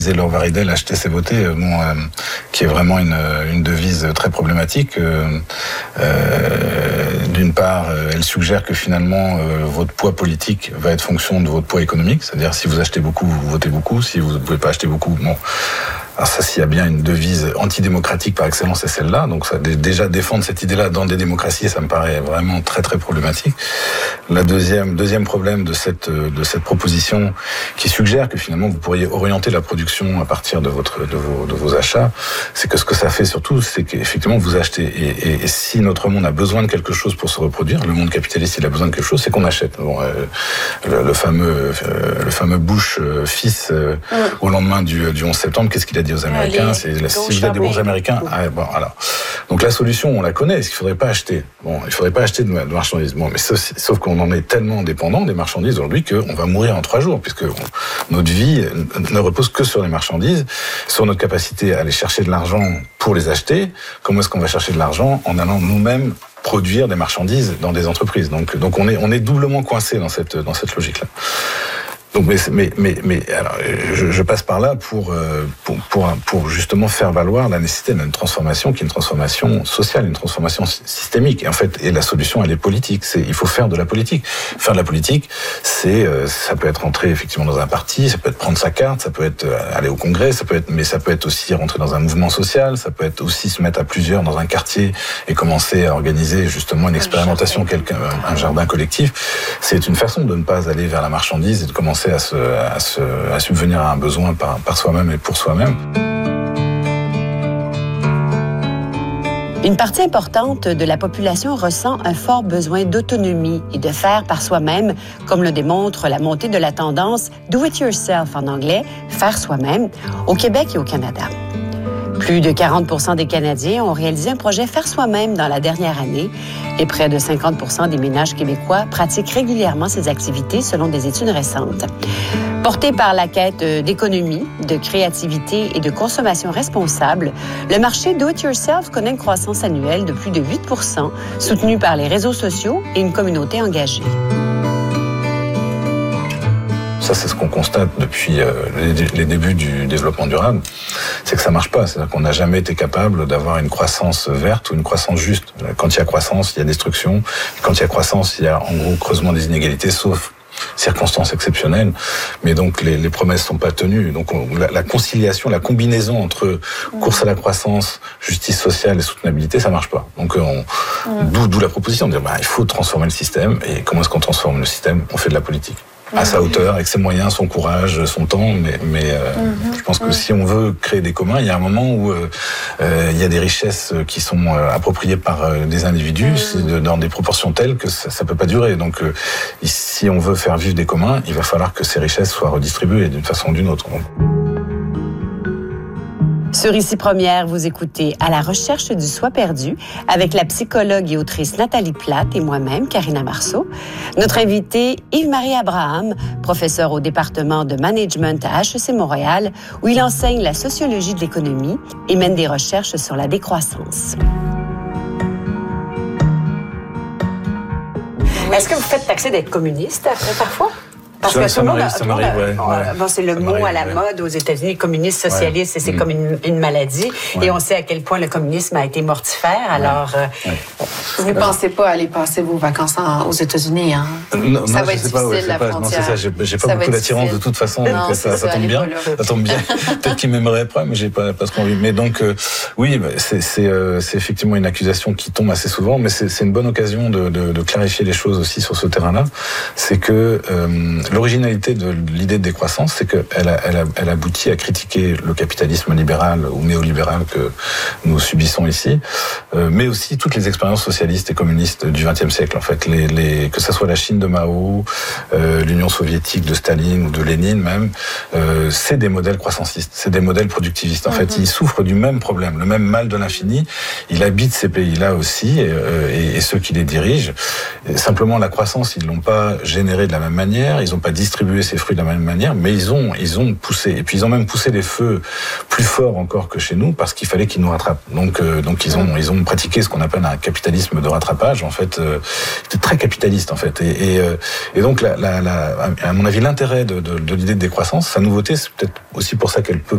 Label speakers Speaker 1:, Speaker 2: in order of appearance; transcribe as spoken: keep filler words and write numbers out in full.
Speaker 1: Laure Varidel, acheter c'est voter, euh, bon, euh, qui est vraiment une, une devise très problématique. Euh, euh, d'une part, euh, elle suggère que finalement euh, votre poids politique va être fonction de votre poids économique, c'est-à-dire si vous achetez beaucoup, vous votez beaucoup, si vous ne pouvez pas acheter beaucoup, bon. Alors ça, s'il y a bien une devise antidémocratique par excellence, c'est celle-là. Donc ça, déjà défendre cette idée-là dans des démocraties, ça me paraît vraiment très très problématique. La deuxième deuxième problème de cette de cette proposition qui suggère que finalement vous pourriez orienter la production à partir de votre de vos de vos achats, c'est que ce que ça fait surtout, c'est qu'effectivement vous achetez. Et, et, et si notre monde a besoin de quelque chose pour se reproduire, le monde capitaliste il a besoin de quelque chose, c'est qu'on achète. Bon, euh, le, le fameux euh, le fameux Bush euh, fils euh, mmh. au lendemain du du onze septembre, qu'est-ce qu'il a dit aux Américains? C'est si vous êtes des bons Américains, ah, bon, alors. Donc la solution, on la connaît. Est-ce qu'il faudrait pas acheter? Bon, il faudrait pas acheter de marchandises. Bon, mais sauf, sauf qu'on en est tellement dépendant des marchandises aujourd'hui qu'on va mourir en trois jours, puisque on, notre vie ne repose que sur les marchandises, sur notre capacité à aller chercher de l'argent pour les acheter. Comment est-ce qu'on va chercher de l'argent? En allant nous-mêmes produire des marchandises dans des entreprises. Donc, donc on est, on est doublement coincé dans cette, dans cette logique-là. Donc, mais, mais, mais, mais alors, je, je passe par là pour, pour, pour, pour justement faire valoir la nécessité d'une transformation qui est une transformation sociale, une transformation systémique. Et en fait, et la solution, elle est politique. C'est, il faut faire de la politique. Faire de la politique, c'est, ça peut être rentrer effectivement dans un parti, ça peut être prendre sa carte, ça peut être aller au congrès, ça peut être, mais ça peut être aussi rentrer dans un mouvement social, ça peut être aussi se mettre à plusieurs dans un quartier et commencer à organiser justement une expérimentation, quelqu'un, un jardin collectif. C'est une façon de ne pas aller vers la marchandise et de commencer À, se, à, se, à subvenir à un besoin par, par soi-même et pour soi-même.
Speaker 2: Une partie importante de la population ressent un fort besoin d'autonomie et de faire par soi-même, comme le démontre la montée de la tendance « do it yourself » en anglais, faire soi-même, au Québec et au Canada. Plus de quarante pour cent des Canadiens ont réalisé un projet faire soi-même dans la dernière année et près de cinquante pour cent des ménages québécois pratiquent régulièrement ces activités selon des études récentes. Porté par la quête d'économie, de créativité et de consommation responsable, le marché do-it-yourself connaît une croissance annuelle de plus de huit pour cent, soutenu par les réseaux sociaux et une communauté engagée.
Speaker 1: Ça, c'est ce qu'on constate depuis euh, les, les débuts du développement durable, c'est que ça marche pas. C'est-à-dire qu'on n'a jamais été capable d'avoir une croissance verte ou une croissance juste. Quand il y a croissance, il y a destruction. Quand il y a croissance, il y a en gros creusement des inégalités, sauf circonstances exceptionnelles. Mais donc les, les promesses sont pas tenues. Donc on, la, la conciliation, la combinaison entre course à la croissance, justice sociale et soutenabilité, ça marche pas. Donc on, mmh. d'où, d'où la proposition de dire bah, il faut transformer le système. Et comment est-ce qu'on transforme le système? On fait de la politique. À sa hauteur, avec ses moyens, son courage, son temps, mais, mais euh, mmh, je pense que mmh. si on veut créer des communs, il y a un moment où euh, euh, il y a des richesses qui sont euh, appropriées par euh, des individus, mmh. c'est de, dans des proportions telles que ça, ça peut pas durer. Donc, euh, si on veut faire vivre des communs, il va falloir que ces richesses soient redistribuées d'une façon ou d'une autre. Donc.
Speaker 2: Sur Ici Première, vous écoutez À la recherche du soi perdu avec la psychologue et autrice Nathalie Platte et moi-même, Karina Marceau. Notre invité, Yves-Marie Abraham, professeur au département de management à H E C Montréal, où il enseigne la sociologie de l'économie et mène des recherches sur la décroissance. Est-ce que vous faites taxer d'être communiste après, parfois? Parce
Speaker 1: ça,
Speaker 2: que
Speaker 1: ça m'arrive, ça m'arrive, ouais, ouais.
Speaker 2: Bon, c'est le
Speaker 1: ça
Speaker 2: mot à la
Speaker 1: ouais.
Speaker 2: mode aux États-Unis, communiste, socialiste, ouais. et c'est mmh. comme une, une maladie. Ouais. Et on sait à quel point le communisme a été mortifère. Alors, ouais. euh,
Speaker 3: ouais. vous ne pensez pas aller passer vos vacances en, aux États-Unis, hein?
Speaker 1: Non,
Speaker 3: ça
Speaker 1: non,
Speaker 3: va être difficile,
Speaker 1: pas,
Speaker 3: la
Speaker 1: pas,
Speaker 3: frontière.
Speaker 1: Non, c'est ça, j'ai, j'ai pas ça beaucoup d'attirance difficile. De toute façon,
Speaker 3: non,
Speaker 1: donc ça, ça, tombe bien. Ça tombe bien. Peut-être qu'il m'aimerait pas, mais j'ai pas, pas trop envie. Mais donc, euh, oui, bah, c'est, c'est, euh, c'est effectivement une accusation qui tombe assez souvent, mais c'est, c'est une bonne occasion de, de, de clarifier les choses aussi sur ce terrain-là. C'est que euh, l'originalité de l'idée de décroissance, c'est qu'elle a, elle a, elle aboutit à critiquer le capitalisme libéral ou néolibéral que nous subissons ici, euh, mais aussi toutes les expériences socialistes et communistes du vingtième siècle. En fait, les, les, que ça soit la Chine de Mao, euh, l'Union soviétique de Staline ou de Lénine même, euh, c'est des modèles croissancistes, c'est des modèles productivistes. En mm-hmm. fait, ils souffrent du même problème, le même mal de l'infini. Il habite ces pays-là aussi, et, et, et ceux qui les dirigent. Et simplement, la croissance, ils l'ont pas générée de la même manière, ils n'ont pas distribué ces fruits de la même manière, mais ils ont, ils ont poussé. Et puis ils ont même poussé les feux plus forts encore que chez nous, parce qu'il fallait qu'ils nous rattrapent. Donc, euh, donc ils ont, ils ont pratiqué ce qu'on appelle un capitalisme de rattrapage. En fait, euh, c'était très capitaliste en fait. Et, et, euh, et donc, la, la, la, à mon avis, l'intérêt de, de, de l'idée de décroissance, sa nouveauté, c'est peut-être aussi pour ça qu'elle peut